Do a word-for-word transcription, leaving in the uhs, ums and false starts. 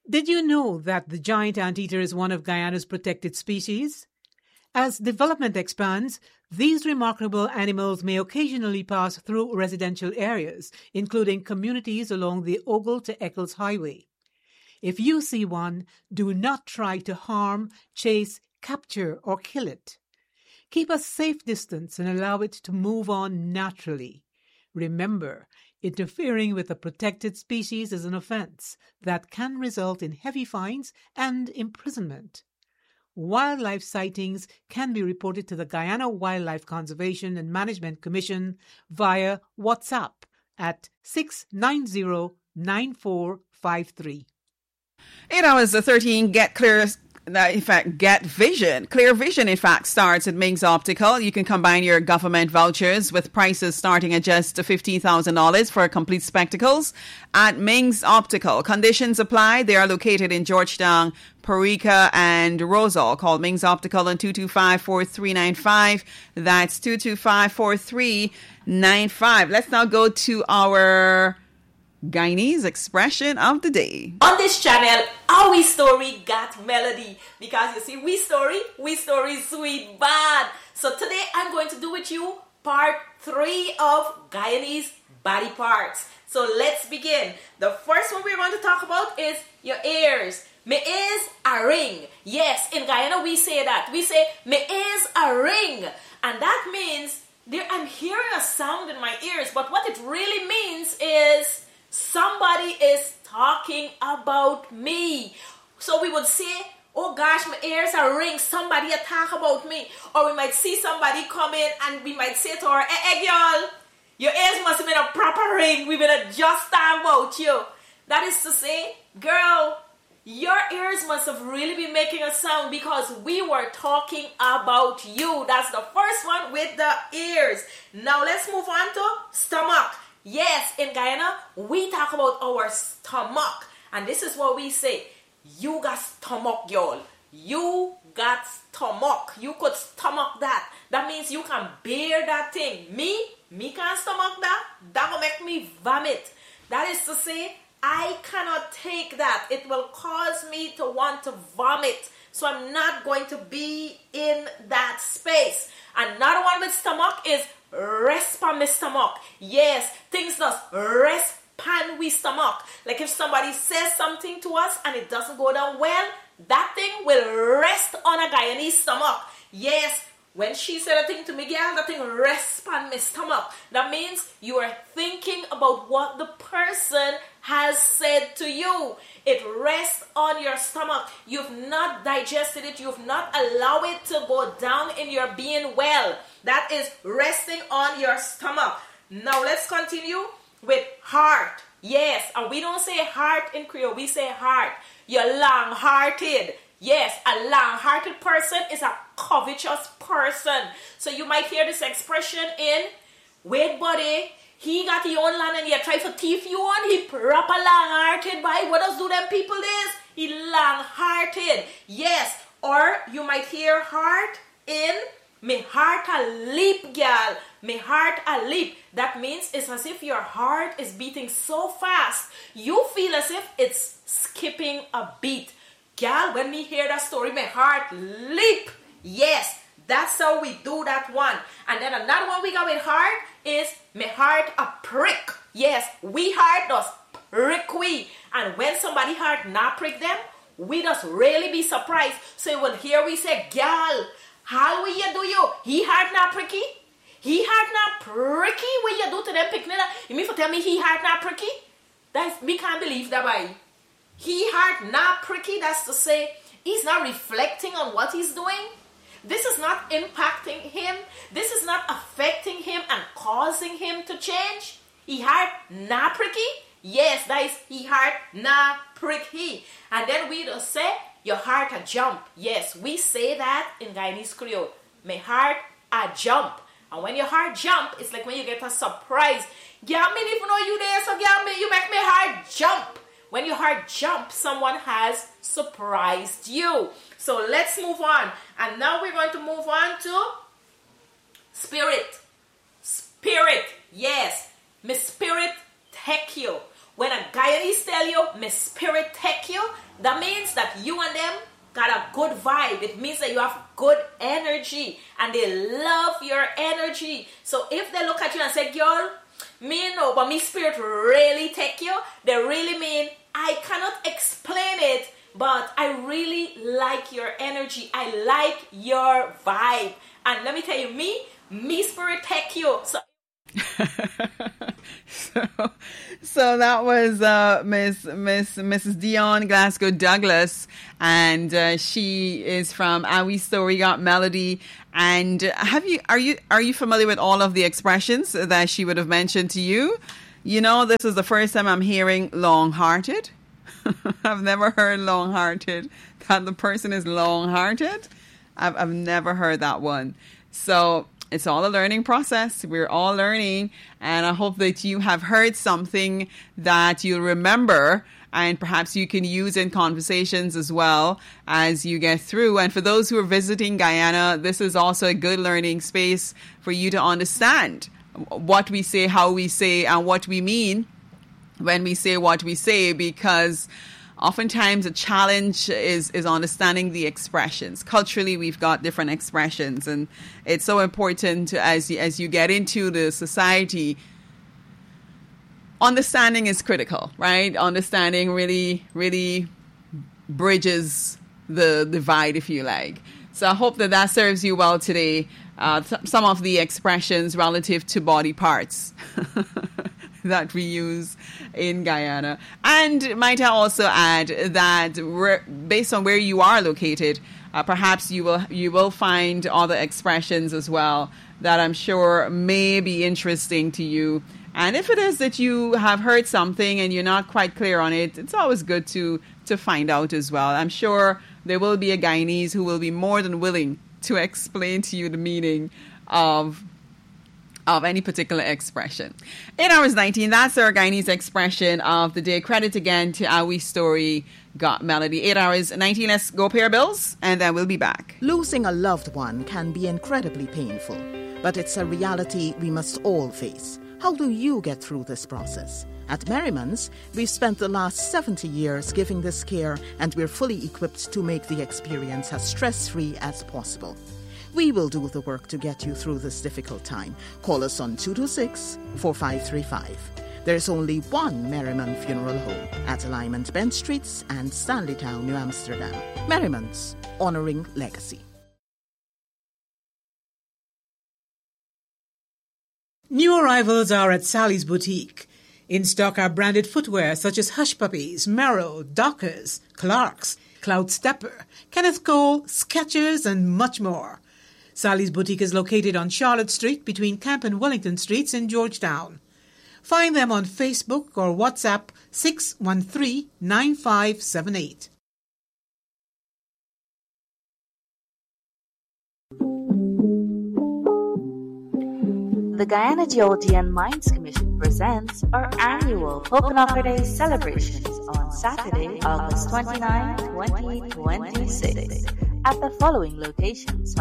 Did you know that the giant anteater is one of Guyana's protected species? As development expands, these remarkable animals may occasionally pass through residential areas, including communities along the Ogle to Eccles Highway. If you see one, do not try to harm, chase, capture, or kill it. Keep a safe distance and allow it to move on naturally. Remember, interfering with a protected species is an offense that can result in heavy fines and imprisonment. Wildlife sightings can be reported to the Guyana Wildlife Conservation and Management Commission via WhatsApp at six nine zero, nine four five three. Eight hours to thirteen, get clear. In fact, Get Vision. Clear Vision, in fact, starts at Ming's Optical. You can combine your government vouchers with prices starting at just fifteen thousand dollars for complete spectacles at Ming's Optical. Conditions apply. They are located in Georgetown, Parika, and Rosal. Call Ming's Optical on two two five, four three nine five. That's two two five, four three nine five. Let's now go to our Guyanese expression of the day. On this channel, our We Story got melody. Because you see, We Story, We Story sweet bad. So today I'm going to do with you part three of Guyanese body parts. So let's begin. The first one we're going to talk about is your ears. Me is a ring. Yes, in Guyana we say that. We say, me is a ring. And that means there, I'm hearing a sound in my ears. But what it really means is somebody is talking about me. So we would say, oh gosh, my ears are ring. Somebody attack about me. Or we might see somebody come in and we might say to her, hey, hey girl, your ears must have been a proper ring. We've been just talking about you. That is to say, girl, your ears must have really been making a sound because we were talking about you. That's the first one with the ears. Now let's move on to stomach. Yes, in Guyana, we talk about our stomach. And this is what we say. You got stomach, y'all. You got stomach. You could stomach that. That means you can bear that thing. Me, me can't stomach that. That will make me vomit. That is to say, I cannot take that. It will cause me to want to vomit. So I'm not going to be in that space. Another one with stomach is rest pan my stomach. Yes, things does rest pan we stomach. Like if somebody says something to us and it doesn't go down well, that thing will rest on a Guyanese stomach. Yes, when she said a thing to me, girl, that thing rests on my stomach. That means you are thinking about what the person has said to you. It rests on your stomach. You've not digested it. You've not allowed it to go down in your being well. That is resting on your stomach. Now let's continue with heart. Yes, and we don't say heart in Creole. We say heart. You're long-hearted. Yes, a long-hearted person is a covetous person. So you might hear this expression in, wait buddy, he got his own land and he try to thief you on. He proper long-hearted, boy. What does do them people is? He long-hearted. Yes, or you might hear heart in, me heart a leap, girl. Me heart a leap. That means it's as if your heart is beating so fast. You feel as if it's skipping a beat. Girl, when me hear that story, my heart leap. Yes, that's how we do that one. And then another one we got with heart is my heart a prick. Yes, we heart does prick we. And when somebody heart not prick them, we just really be surprised. So you will hear we say, girl, how will you do you? He heart not pricky? He heart not pricky? What you do to them picnic? You mean for tell me he heart not pricky? That's, me can't believe that by. He heart not pricky, that's to say, he's not reflecting on what he's doing. This is not impacting him. This is not affecting him and causing him to change. He heart not pricky? Yes, that is he heart not pricky. And then we just say, your heart a jump. Yes, we say that in Guyanese Creole. My heart a jump. And when your heart jump, it's like when you get a surprise. Girl, me even know you there, so girl, me, you make my heart jump. When your heart jumps, someone has surprised you. So let's move on. And now we're going to move on to spirit. Spirit, yes. My spirit take you. When a Guyanese tell you, my spirit take you, that means that you and them got a good vibe. It means that you have good energy and they love your energy. So if they look at you and say, girl, me know, but me spirit really take you, they really mean, I cannot explain it, but I really like your energy. I like your vibe. And let me tell you, me, me spirit take you. So so, so that was uh, Miss Miss Missus Dion Glasgow Douglas, and uh, she is from Are We Story Got Melody. And have you are you are you familiar with all of the expressions that she would have mentioned to you? You know, this is the first time I'm hearing long-hearted. I've never heard long-hearted. That the person is long-hearted. I've I've never heard that one. So it's all a learning process. We're all learning. And I hope that you have heard something that you'll remember and perhaps you can use in conversations as well as you get through. And for those who are visiting Guyana, this is also a good learning space for you to understand what we say, how we say, and what we mean when we say what we say, because oftentimes a challenge is, is understanding the expressions. Culturally, we've got different expressions, and it's so important to, as, you, as you get into the society, understanding is critical, right? Understanding really, really bridges the divide, if you like. So I hope that that serves you well today. Uh, th- some of the expressions relative to body parts that we use in Guyana. And might I also add that re- based on where you are located, uh, perhaps you will you will find other expressions as well that I'm sure may be interesting to you. And if it is that you have heard something and you're not quite clear on it, it's always good to to find out as well. I'm sure there will be a Guyanese who will be more than willing to explain to you the meaning of of any particular expression. eight hours nineteen, that's our Guyanese expression of the day. Credit again to Are We Story Got Melody. eight hours nineteen, let's go pay our bills and then we'll be back. Losing a loved one can be incredibly painful, but it's a reality we must all face. How do you get through this process? At Merriman's, we've spent the last seventy years giving this care, and we're fully equipped to make the experience as stress-free as possible. We will do the work to get you through this difficult time. Call us on two two six, four five three five. There's only one Merriman Funeral Home at Alignment Bench Streets and Stanleytown, New Amsterdam. Merriman's, honoring legacy. New arrivals are at Sally's Boutique. In stock are branded footwear such as Hush Puppies, Merrow, Dockers, Clarks, Cloud Stepper, Kenneth Cole, Skechers, and much more. Sally's Boutique is located on Charlotte Street between Camp and Wellington Streets in Georgetown. Find them on Facebook or WhatsApp six one three, nine five seven eight. The Guyana Geology and Mines Commission presents our annual Hokanaka Day celebrations on Saturday, August twenty-ninth, twenty twenty-six at the following locations: